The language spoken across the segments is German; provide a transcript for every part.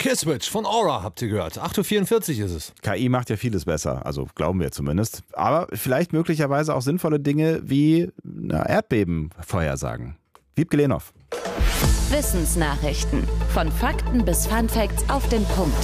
Kisswitch von Aura habt ihr gehört. 8:44 Uhr ist es. KI macht ja vieles besser, also glauben wir zumindest. Aber vielleicht möglicherweise auch sinnvolle Dinge wie Erdbebenvorhersagen. Wiebke Lehnhoff. Wissensnachrichten. Von Fakten bis Funfacts auf den Punkt.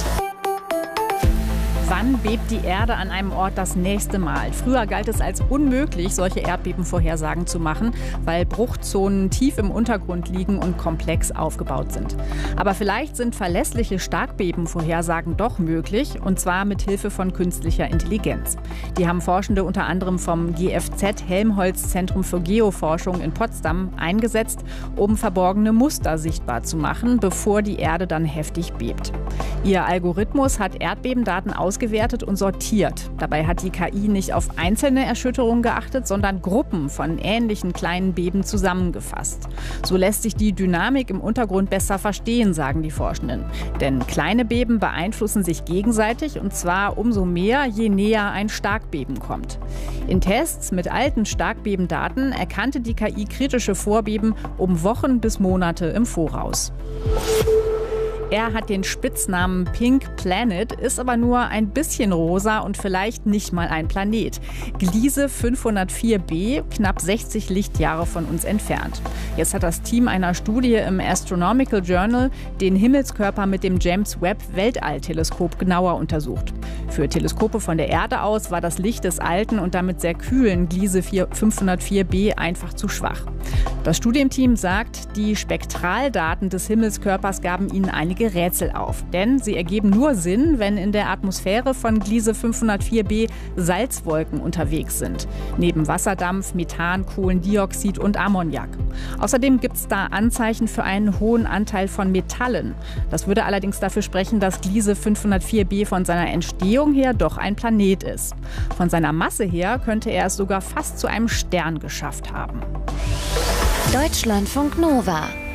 Wann bebt die Erde an einem Ort das nächste Mal? Früher galt es als unmöglich, solche Erdbebenvorhersagen zu machen, weil Bruchzonen tief im Untergrund liegen und komplex aufgebaut sind. Aber vielleicht sind verlässliche Starkbebenvorhersagen doch möglich, und zwar mit Hilfe von künstlicher Intelligenz. Die haben Forschende unter anderem vom GFZ Helmholtz Zentrum für Geoforschung in Potsdam eingesetzt, um verborgene Muster sichtbar zu machen, bevor die Erde dann heftig bebt. Ihr Algorithmus hat Erdbebendaten ausgewertet und sortiert. Dabei hat die KI nicht auf einzelne Erschütterungen geachtet, sondern Gruppen von ähnlichen kleinen Beben zusammengefasst. So lässt sich die Dynamik im Untergrund besser verstehen, sagen die Forschenden. Denn kleine Beben beeinflussen sich gegenseitig, und zwar umso mehr, je näher ein Starkbeben kommt. In Tests mit alten Starkbebendaten erkannte die KI kritische Vorbeben um Wochen bis Monate im Voraus. Er hat den Spitznamen Pink Planet, ist aber nur ein bisschen rosa und vielleicht nicht mal ein Planet. Gliese 504b, knapp 60 Lichtjahre von uns entfernt. Jetzt hat das Team einer Studie im Astronomical Journal den Himmelskörper mit dem James Webb Weltallteleskop genauer untersucht. Für Teleskope von der Erde aus war das Licht des alten und damit sehr kühlen Gliese 504b einfach zu schwach. Das Studienteam sagt, die Spektraldaten des Himmelskörpers gaben ihnen einige Rätsel auf. Denn sie ergeben nur Sinn, wenn in der Atmosphäre von Gliese 504b Salzwolken unterwegs sind. Neben Wasserdampf, Methan, Kohlendioxid und Ammoniak. Außerdem gibt es da Anzeichen für einen hohen Anteil von Metallen. Das würde allerdings dafür sprechen, dass Gliese 504b von seiner Entstehung her doch ein Planet ist. Von seiner Masse her könnte er es sogar fast zu einem Stern geschafft haben. Deutschlandfunk Nova.